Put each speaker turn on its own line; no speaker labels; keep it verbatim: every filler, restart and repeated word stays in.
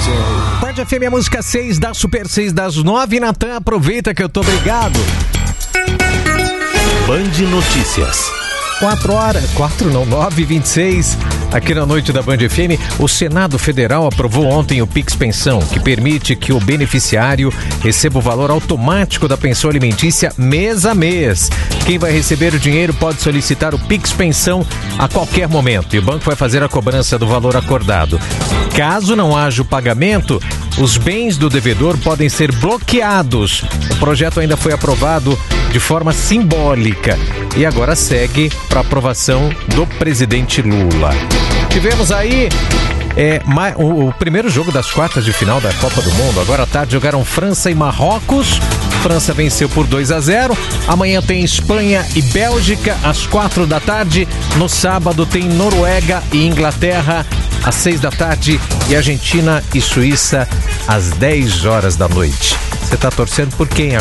Band F M, a música seis da Super seis das nove. Natan, aproveita que eu tô obrigado.
Band Notícias.
Quatro horas, quatro não, nove e vinte e seis, aqui na noite da Band F M. O Senado Federal aprovou ontem o Pix Pensão, que permite que o beneficiário receba o valor automático da pensão alimentícia mês a mês. Quem vai receber o dinheiro pode solicitar o Pix Pensão a qualquer momento e o banco vai fazer a cobrança do valor acordado. Caso não haja o pagamento, os bens do devedor podem ser bloqueados. O projeto ainda foi aprovado de forma simbólica e agora segue para aprovação do presidente Lula. Tivemos aí é, o, o primeiro jogo das quartas de final da Copa do Mundo. Agora à tarde jogaram França e Marrocos. França venceu por dois a zero. Amanhã tem Espanha e Bélgica às quatro da tarde. No sábado tem Noruega e Inglaterra às seis da tarde e Argentina e Suíça às dez horas da noite. Você tá torcendo por quem